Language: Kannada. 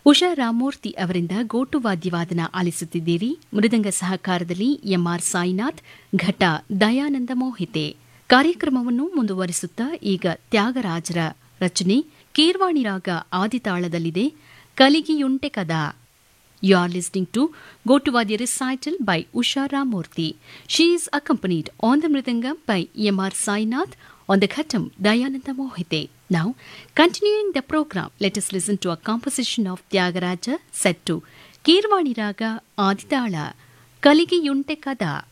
ಉಷಾ ರಾಮಮೂರ್ತಿ ಅವರಿಂದ ಗೋಟುವಾದ್ಯವಾದನ ಆಲಿಸುತ್ತಿದ್ದೀರಿ. ಮೃದಂಗ ಸಹಕಾರದಲ್ಲಿ ಎಂಆರ್ ಸಾಯಿನಾಥ್, ಘಟ ದಯಾನಂದ ಮೋಹಿತೆ. ಕಾರ್ಯಕ್ರಮವನ್ನು ಮುಂದುವರಿಸುತ್ತಾ ಈಗ ತ್ಯಾಗರಾಜರ ರಚನೆ ಕೀರ್ವಾಣಿ ರಾಗ ಆದಿತಾಳದಲ್ಲಿದೆ. ಕಲಿಗಿಯುಂಟೆ ಕದಾ. You are listening to Gotuvadi recital by Usha Ramurthy. She is accompanied on the mridangam by M.R. Sainath, on the khatam Dayananda Mohite. Now, continuing the program, let us listen to a composition of Tyagaraja set to Kirvani Raga Aditala, Kaligi Yunte Kada.